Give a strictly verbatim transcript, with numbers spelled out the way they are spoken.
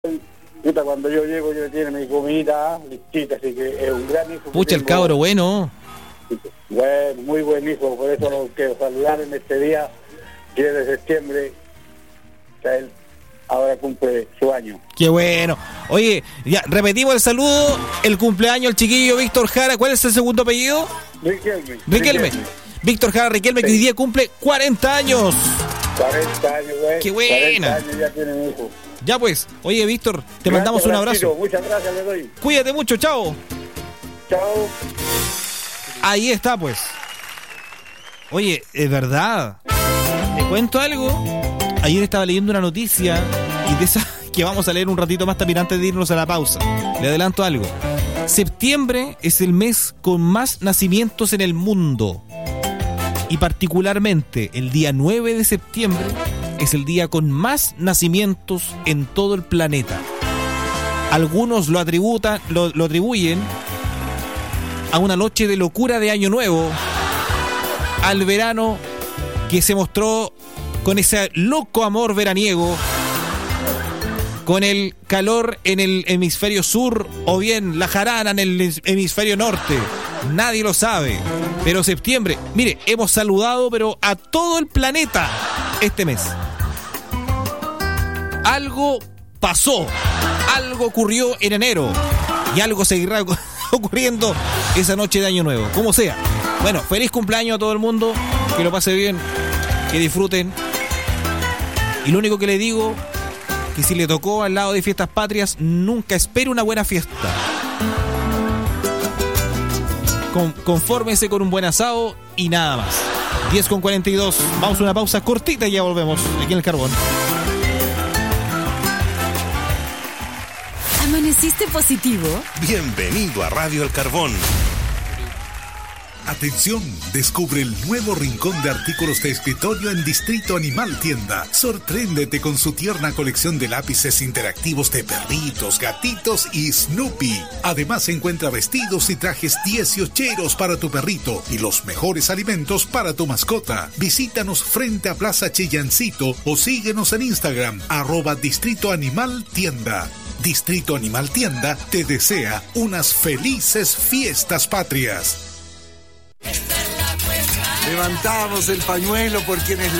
Puta, cuando yo llego, yo tiene mi comida listita, así que es un gran hijo. Pucha, el cabro bueno. Bueno, muy buen hijo, por eso lo quiero saludar en este día, diez de septiembre, que él ahora cumple su año. Qué bueno. Oye, ya, repetimos el saludo, el cumpleaños el chiquillo Víctor Jara. ¿Cuál es el segundo apellido? Riquelme. Riquelme. Riquelme. Víctor Jara Riquelme, sí. Que hoy día cumple cuarenta años. cuarenta años, güey. Qué buena. cuarenta años ya tiene mi hijo. Ya pues, oye Víctor, te Gracias, mandamos un abrazo. Tiro. Muchas gracias, le doy. Cuídate mucho, chao. Chao. Ahí está pues. Oye, es verdad. Te cuento algo. Ayer estaba leyendo una noticia y de esa que vamos a leer un ratito más también antes de irnos a la pausa. Le adelanto algo. Septiembre es el mes con más nacimientos en el mundo. Y particularmente el día nueve de septiembre es el día con más nacimientos en todo el planeta. Algunos lo atributan, lo, lo atribuyen a una noche de locura de Año Nuevo, al verano que se mostró con ese loco amor veraniego, con el calor en el hemisferio sur o bien la jarana en el hemisferio norte. Nadie lo sabe, pero septiembre, mire, hemos saludado pero a todo el planeta este mes. Algo pasó, algo ocurrió en enero y algo seguirá ocurriendo esa noche de Año Nuevo, como sea. Bueno, feliz cumpleaños a todo el mundo, que lo pase bien, que disfruten. Y lo único que le digo, que si le tocó al lado de Fiestas Patrias, nunca espere una buena fiesta. Con, confórmese con un buen asado y nada más. diez con cuarenta y dos, vamos a una pausa cortita y ya volvemos aquí en El Carbón. ¿Amaneciste positivo? Bienvenido a Radio El Carbón. Atención, descubre el nuevo rincón de artículos de escritorio en Distrito Animal Tienda. Sorpréndete con su tierna colección de lápices interactivos de perritos, gatitos y Snoopy. Además encuentra vestidos y trajes dieciocheros para tu perrito y los mejores alimentos para tu mascota. Visítanos frente a Plaza Chillancito o síguenos en Instagram, arroba Distrito Animal Tienda. Distrito Animal Tienda te desea unas felices fiestas patrias. Levantamos el pañuelo por quienes